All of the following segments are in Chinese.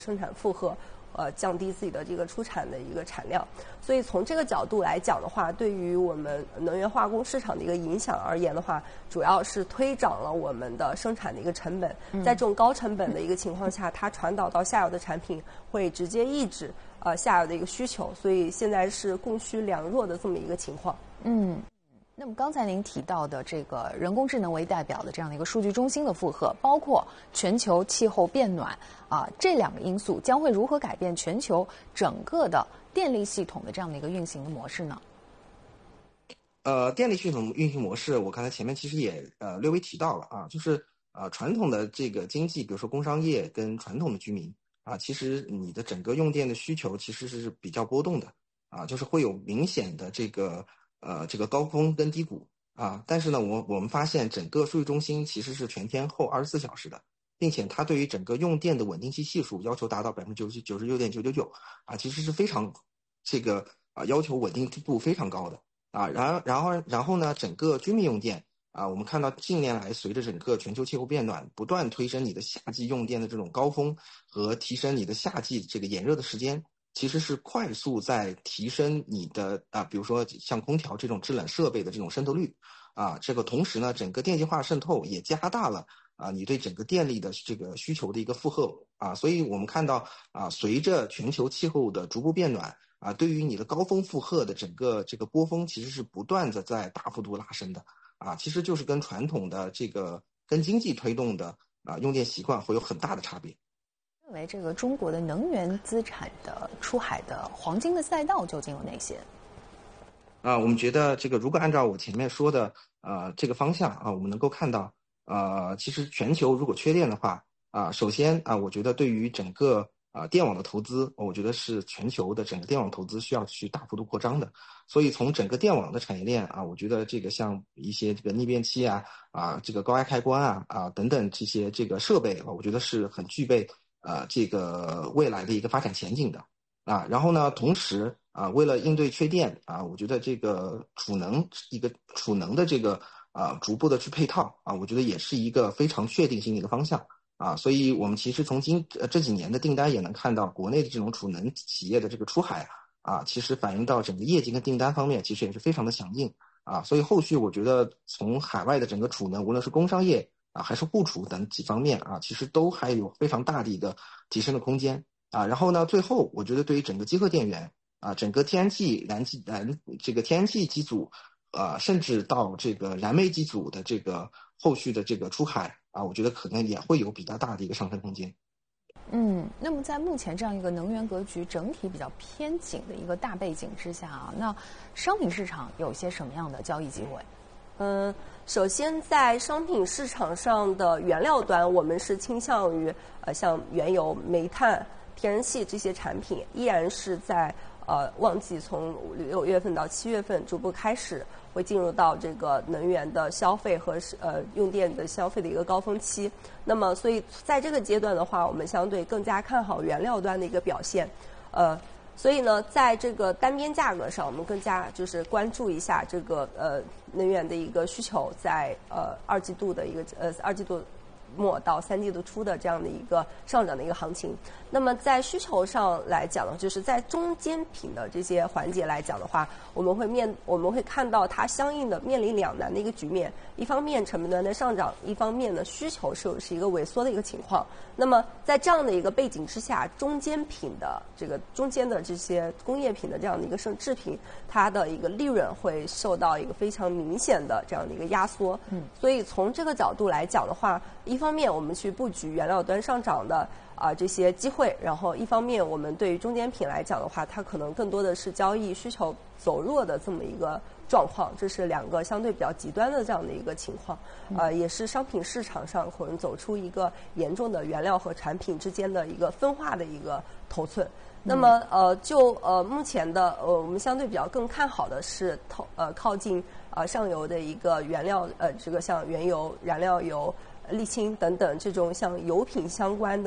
生产负荷，降低自己的这个出产的一个产量。所以从这个角度来讲的话，对于我们能源化工市场的一个影响而言的话，主要是推涨了我们的生产的一个成本。在这种高成本的一个情况下，它传导到下游的产品会直接抑制下游的一个需求，所以现在是供需两弱的这么一个情况。 那么刚才您提到的这个人工智能为代表的这样的一个数据中心的负荷，包括全球气候变暖这两个因素将会如何改变全球整个的电力系统的这样的一个运行的模式呢？ 电力系统运行模式，我刚才前面其实也略微提到了啊，就是传统的这个经济，比如说工商业跟传统的居民其实你的整个用电的需求其实是比较波动的就是会有明显的这个高峰跟低谷但是呢，我们发现整个数据中心其实是全天候24小时的，并且它对于整个用电的稳定器系数要求达到99.999%其实是非常要求稳定度非常高的然后呢，整个居民用电我们看到近年来随着整个全球气候变暖，不断推升你的夏季用电的这种高峰和提升你的夏季这个炎热的时间，其实是快速在提升你的比如说像空调这种制冷设备的这种渗透率这个同时呢，整个电气化渗透也加大了你对整个电力的这个需求的一个负荷所以我们看到随着全球气候的逐步变暖对于你的高峰负荷的整个这个波峰其实是不断的在大幅度拉升的其实就是跟传统的这个跟经济推动的用电习惯会有很大的差别。 认为这个中国的能源资产的出海的黄金的赛道究竟有哪些？ 我们觉得这个如果按照我前面说的这个方向我们能够看到其实全球如果缺电的话首先我觉得对于整个电网的投资，我觉得是全球的整个电网投资需要去大幅度扩张的。所以从整个电网的产业链我觉得这个像一些这个逆变器这个高压开关等等这些这个设备，我觉得是很具备这个未来的一个发展前景的然后呢，同时为了应对缺电我觉得这个储能的这个逐步的去配套我觉得也是一个非常确定性的一个方向所以我们其实从这几年的订单也能看到，国内的这种储能企业的这个出海其实反映到整个业绩跟订单方面，其实也是非常的强劲所以后续我觉得从海外的整个储能，无论是工商业还是户储等几方面其实都还有非常大的一个提升的空间然后呢，最后我觉得对于整个集合电源整个天然气这个天然气机组甚至到这个燃煤机组的这个后续的这个出海我觉得可能也会有比较大的一个上升空间。 那么在目前这样一个能源格局整体比较偏紧的一个大背景之下那商品市场有些什么样的交易机会？ 首先在商品市场上的原料端，我们是倾向于像原油、煤炭、天然气这些产品，依然是在旺季从6月份到7月份逐步开始，会进入到这个能源的消费和用电的消费的一个高峰期。那么，所以在这个阶段的话，我们相对更加看好原料端的一个表现。所以呢，在这个单边价格上，我们更加就是关注一下这个能源的一个需求，在2季度的一个2季度末到3季度初的这样的一个上涨的一个行情。那么在需求上来讲呢，就是在中间品的这些环节来讲的话，我们会看到它相应的面临两难的一个局面。一方面成本端的上涨，一方面呢需求是一个萎缩的一个情况。那么在这样的一个背景之下，中间品的这个中间的这些工业品的这样的一个制品，它的一个利润会受到一个非常明显的这样的一个压缩。所以从这个角度来讲的话，一方面我们去布局原料端上涨的这些机会，然后一方面我们对于中间品来讲的话，它可能更多的是交易需求走弱的这么一个状况，这是两个相对比较极端的这样的一个情况，也是商品市场上可能走出一个严重的原料和产品之间的一个分化的一个头寸。那么目前的我们相对比较更看好的是靠近上游的一个原料这个像原油、燃料油、沥青等等这种像油品相关的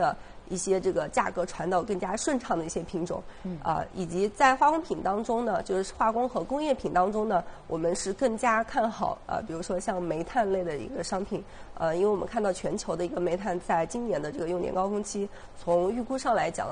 一些这个价格传导更加顺畅的一些品种，以及在化工品当中呢，就是化工和工业品当中呢，我们是更加看好比如说像煤炭类的一个商品，因为我们看到全球的一个煤炭在今年的这个用电高峰期，从预估上来讲